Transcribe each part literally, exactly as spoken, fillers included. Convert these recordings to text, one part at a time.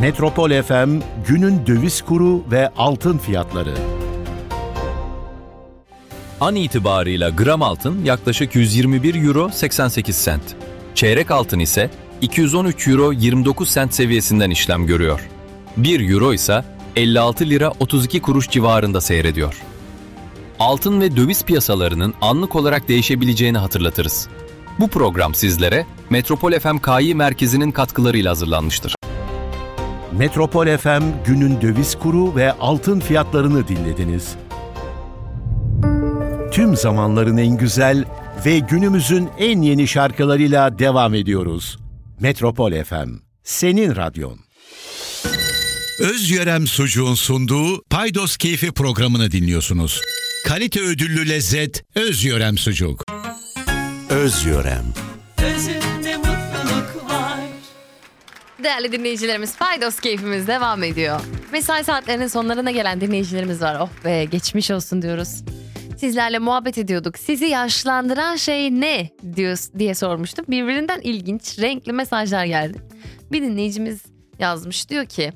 Metropol F M günün döviz kuru ve altın fiyatları. An itibarıyla gram altın yaklaşık yüz yirmi bir euro seksen sekiz sent. Çeyrek altın ise iki yüz on üç euro yirmi dokuz sent seviyesinden işlem görüyor. bir euro ise elli altı lira otuz iki kuruş civarında seyrediyor. Altın ve döviz piyasalarının anlık olarak değişebileceğini hatırlatırız. Bu program sizlere Metropol F M K I merkezinin katkılarıyla hazırlanmıştır. Metropol F M günün döviz kuru ve altın fiyatlarını dinlediniz. Tüm zamanların en güzel ve günümüzün en yeni şarkılarıyla devam ediyoruz. Metropol F M, senin radyon. Özyörem Sucuğun sunduğu Paydos Keyfi programını dinliyorsunuz. Kalite ödüllü lezzet Özyörem Sucuk. Özyörem. Özünde mutluluk var. Değerli dinleyicilerimiz, Paydos Keyfimiz devam ediyor. Mesai saatlerinin sonlarına gelen dinleyicilerimiz var. Oh be, geçmiş olsun diyoruz. Sizlerle muhabbet ediyorduk. Sizi yaşlandıran şey ne diye sormuştum. Birbirinden ilginç, renkli mesajlar geldi. Bir dinleyicimiz yazmış, diyor ki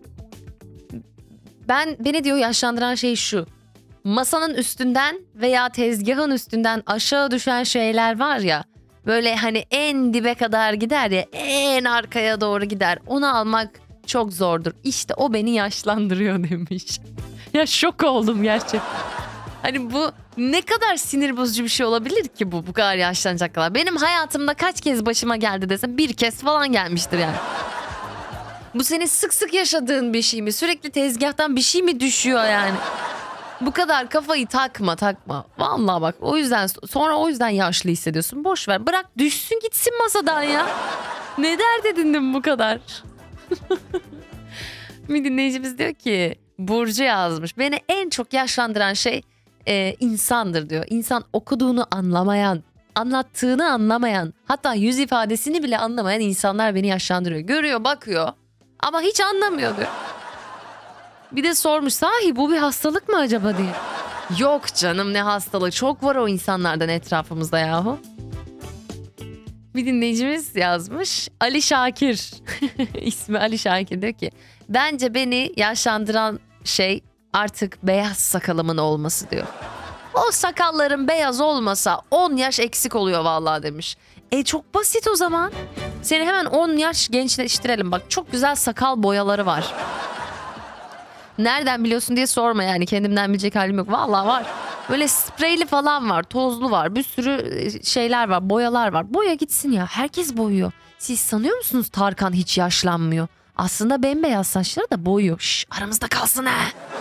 ben beni diyor yaşlandıran şey şu: masanın üstünden veya tezgahın üstünden aşağı düşen şeyler var ya, böyle hani en dibe kadar gider ya, en arkaya doğru gider, onu almak çok zordur. İşte o beni yaşlandırıyor demiş. Ya şok oldum gerçekten. Hani bu ne kadar sinir bozucu bir şey olabilir ki bu bu kadar yaşlanacak kadar. Benim hayatımda kaç kez başıma geldi desem bir kez falan gelmiştir yani. Bu senin sık sık yaşadığın bir şey mi? Sürekli tezgahtan bir şey mi düşüyor yani? Bu kadar kafayı takma takma. Vallahi bak, o yüzden sonra o yüzden yaşlı hissediyorsun. Boş ver, bırak düşsün gitsin masadan ya. Ne dert edindin bu kadar? Bir dinleyicimiz diyor ki, Burcu yazmış. Beni en çok yaşlandıran şey e, insandır diyor. İnsan okuduğunu anlamayan, anlattığını anlamayan, hatta yüz ifadesini bile anlamayan insanlar beni yaşlandırıyor. Görüyor, bakıyor ama hiç anlamıyor diyor. Bir de sormuş, sahi bu bir hastalık mı acaba diye. Yok canım, ne hastalığı, çok var o insanlardan etrafımızda yahu. Bir dinleyicimiz yazmış, Ali Şakir. İsmi Ali Şakir, diyor ki bence beni yaşlandıran şey artık beyaz sakalımın olması diyor. O sakalların beyaz olmasa on yaş eksik oluyor vallahi demiş. E çok basit o zaman. Seni hemen on yaş gençleştirelim. Bak, çok güzel sakal boyaları var. Nereden biliyorsun diye sorma yani, kendimden bilecek halim yok. Vallahi var. Böyle spreyli falan var, tozlu var, bir sürü şeyler var, boyalar var. Boya gitsin ya, herkes boyuyor. Siz sanıyor musunuz Tarkan hiç yaşlanmıyor? Aslında bembeyaz saçları da boyuyor. Şş, aramızda kalsın ha.